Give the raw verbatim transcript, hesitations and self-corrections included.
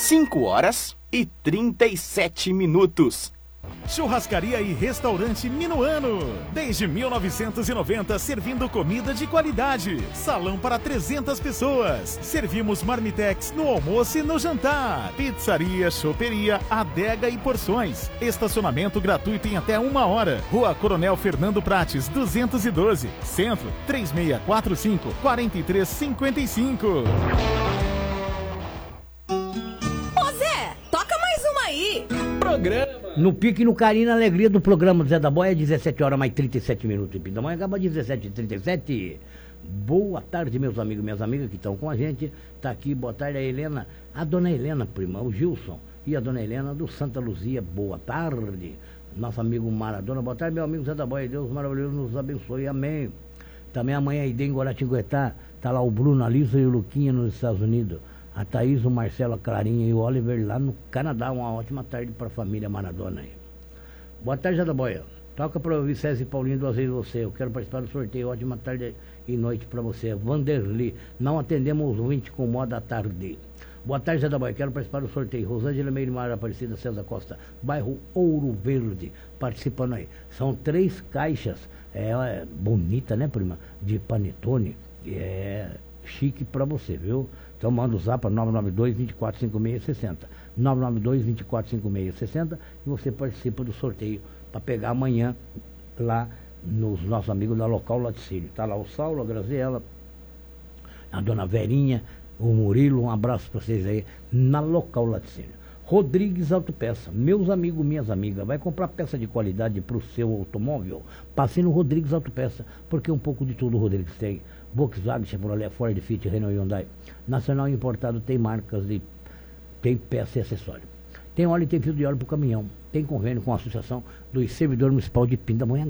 cinco horas e trinta e sete minutos. Churrascaria e restaurante Minuano. Desde mil novecentos e noventa, servindo comida de qualidade. Salão para trezentas pessoas. Servimos marmitex no almoço e no jantar. Pizzaria, choperia, adega e porções. Estacionamento gratuito em até uma hora. Rua Coronel Fernando Prates, duzentos e doze. Centro, três seis quatro cinco, quatro três cinco cinco. Ô Zé, toca mais uma aí. Programa. No pique, no carinho, na alegria do programa do Zé da Boia, dezessete horas mais trinta e sete minutos. Da manhã acaba dezessete e trinta e sete. Boa tarde, meus amigos e minhas amigas que estão com a gente. Tá aqui, boa tarde a Helena, a dona Helena, prima, o Gilson e a dona Helena do Santa Luzia. Boa tarde. Nosso amigo Maradona, boa tarde, meu amigo Zé da Boia. Deus maravilhoso nos abençoe, amém. Também amanhã aí em Guaratinguetá, tá lá o Bruno, a Lisa e o Luquinha nos Estados Unidos. A Thaís, o Marcelo, a Clarinha e o Oliver lá no Canadá. Uma ótima tarde para a família Maradona aí. Boa tarde, Zé da Boia. Toca para ouvir César e Paulinho duas vezes você. Eu quero participar do sorteio. Ótima tarde e noite para você. Vanderly. Não atendemos os vinte com moda à tarde. Boa tarde, Zé da Boia. Quero participar do sorteio. Rosângela Meirmar, Aparecida, César Costa. Bairro Ouro Verde. Participando aí. São três caixas. É, é bonita, né, prima? De panetone. É chique para você, viu? Então manda o zap para nove nove dois, dois quatro cinco seis seis zero. nove nove dois, dois quatro cinco seis seis zero e você participa do sorteio para pegar amanhã lá nos nossos amigos da Local Laticínio. Tá lá o Saulo, a Graziela, a dona Verinha, o Murilo, um abraço para vocês aí na Local Laticínio. Rodrigues Autopeça, meus amigos, minhas amigas, vai comprar peça de qualidade para o seu automóvel? Passe no Rodrigues Autopeça, porque um pouco de tudo o Rodrigues tem. Volkswagen, Chevrolet, Ford, Fiat, Renault e Hyundai. Nacional importado tem marcas e tem peça e acessório. Tem óleo e tem fio de óleo para o caminhão. Tem convênio com a Associação dos Servidores Municipal de Pindamonhangaba.